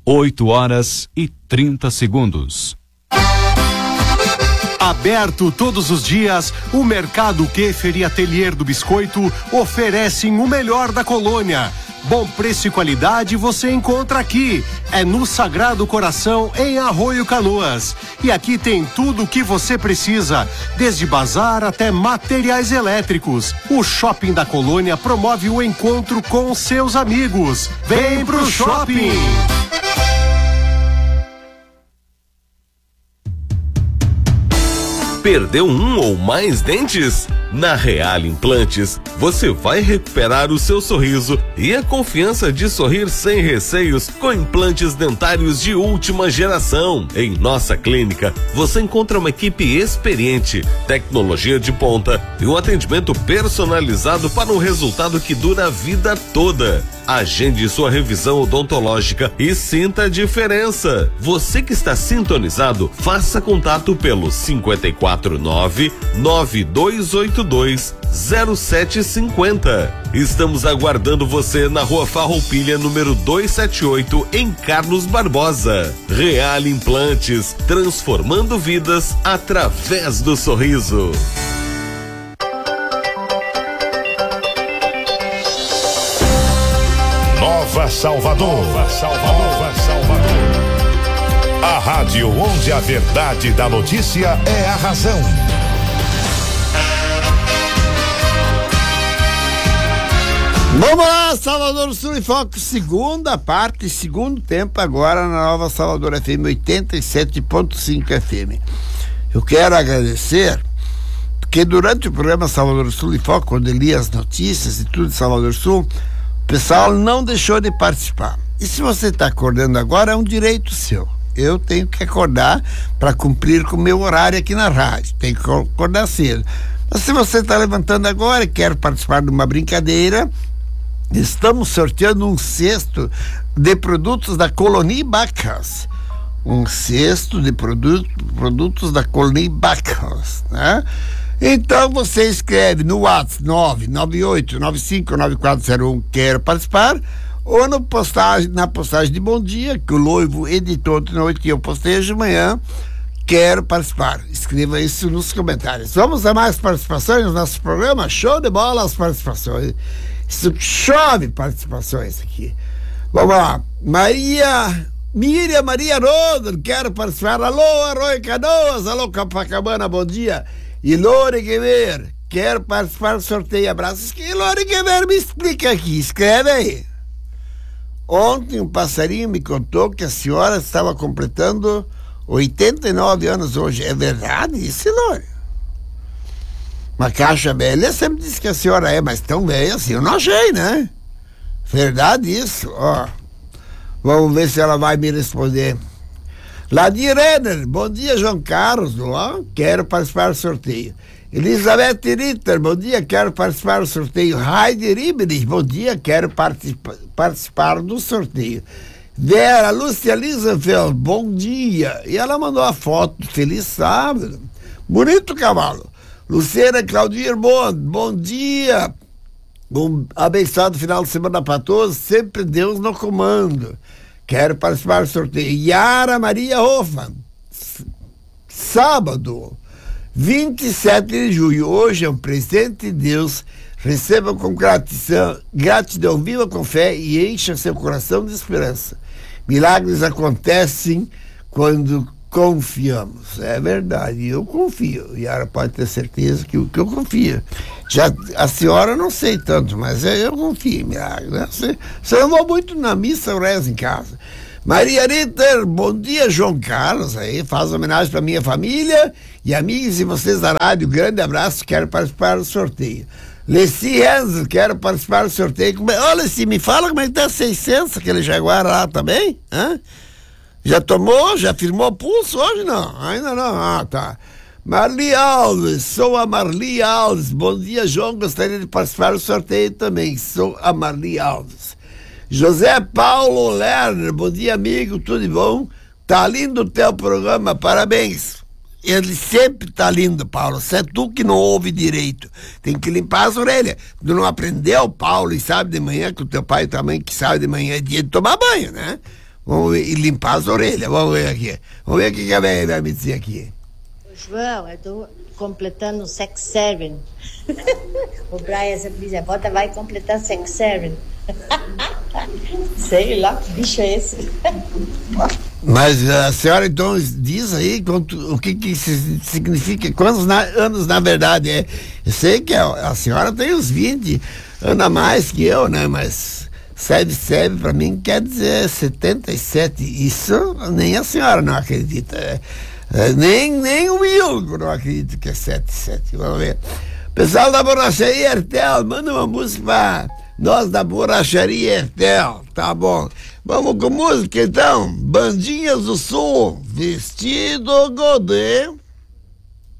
8h30. Aberto todos os dias, o Mercado Keffer e Atelier do Biscoito oferecem o melhor da colônia. Bom preço e qualidade você encontra aqui. É no Sagrado Coração, em Arroio Canoas. E aqui tem tudo o que você precisa, desde bazar até materiais elétricos. O Shopping da Colônia promove o encontro com seus amigos. Vem pro shopping! Perdeu um ou mais dentes? Na Real Implantes, você vai recuperar o seu sorriso e a confiança de sorrir sem receios com implantes dentários de última geração. Em nossa clínica, você encontra uma equipe experiente, tecnologia de ponta e um atendimento personalizado para um resultado que dura a vida toda. Agende sua revisão odontológica e sinta a diferença. Você que está sintonizado, faça contato pelo 549-9282-0750. Estamos aguardando você na Rua Farroupilha, número 278, em Carlos Barbosa. Real Implantes, transformando vidas através do sorriso. Nova Salvador. A rádio onde a verdade da notícia é a razão. Vamos lá, Salvador Sul e Foco, segunda parte, segundo tempo, agora na Nova Salvador FM 87.5 FM. Eu quero agradecer, porque durante o programa Salvador Sul e Foco, quando eu li as notícias e tudo de Salvador Sul, o pessoal não deixou de participar. E se você está acordando agora, é um direito seu. Eu tenho que acordar para cumprir com o meu horário aqui na rádio. Tenho que acordar cedo. Mas se você está levantando agora e quer participar de uma brincadeira, estamos sorteando um cesto de produtos da Colony Backhouse. Um cesto de produtos da Colony Backhouse, né? Então você escreve no WhatsApp 998959401, quero participar, ou na postagem de Bom Dia, que o Loivo editou de noite, que eu postei de manhã, quero participar. Escreva isso nos comentários. Vamos a mais participações no nosso programa? Show de bola as participações. Isso chove participações aqui. Vamos lá. Miriam Maria Rodo, quero participar. Alô, Arroio Canoas, alô, Copacabana, bom dia. E Lore Guever, quero participar do sorteio. Abraços. E Lore Guever, me explica aqui, escreve aí. Ontem um passarinho me contou que a senhora estava completando 89 anos hoje. É verdade isso, Lore? Uma caixa velha sempre disse que a senhora é, mas tão velha assim eu não achei, né? Verdade isso, ó. Vamos ver se ela vai me responder. Ladir Renner, bom dia, João Carlos, ó, quero participar do sorteio. Elizabeth Ritter, bom dia, quero participar do sorteio. Heidi Ribnich, bom dia, quero participar do sorteio. Vera Lúcia Lisenfeld, bom dia. E ela mandou a foto, feliz sábado. Bonito cavalo. Luciana Claudir Bond, bom dia. Um abençoado final de semana para todos, sempre Deus no comando. Quero participar do sorteio. Yara Maria Hoffman, sábado, 27 de julho. Hoje é um presente de Deus. Receba com gratidão, viva com fé e encha seu coração de esperança. Milagres acontecem quando confiamos. É verdade, eu confio. Yara pode ter certeza que eu confio. Já a senhora não sei tanto, mas eu confio em milagre, né? Você não vou muito na missa, eu rezo em casa. Maria Ritter, bom dia, João Carlos, aí faz homenagem para minha família e amigos e vocês da rádio, grande abraço, quero participar do sorteio. Leci Renzo, quero participar do sorteio. Olha, Leci, me fala como é que tá 600, aquele Jaguar lá também, hã? Já tomou, já firmou pulso hoje? Não, ainda não, tá. Marli Alves, sou a Marli Alves, bom dia, João, gostaria de participar do sorteio também, sou a Marli Alves. José Paulo Lerner, bom dia, amigo, tudo bom? Tá lindo o teu programa, parabéns. Ele sempre tá lindo, Paulo, se é tu que não ouve direito, tem que limpar as orelhas. Tu não aprendeu, Paulo, e sabe de manhã, que o teu pai e tua mãe que sabe de manhã é dia de tomar banho, né? Vamos ver, e limpar as orelhas. Vamos ver aqui. Vamos ver o que a velha vai me dizer aqui. João, eu tô completando o sex servant. O Brian sempre diz, a bota vai completar sex servant. Sei lá, que bicho é esse? Mas a senhora então diz aí o que significa, quantos anos na verdade é. Eu sei que a senhora tem uns 20 anos a mais que eu, né? Mas sebe pra mim quer dizer 77. Isso nem a senhora não acredita. Nem o Wilco não acredita que é 77. Vamos ver. Pessoal da Borracharia Hertel, manda uma música pra nós da Borracharia Hertel. Tá bom. Vamos com música então. Bandinhas do Sul, Vestido Godê.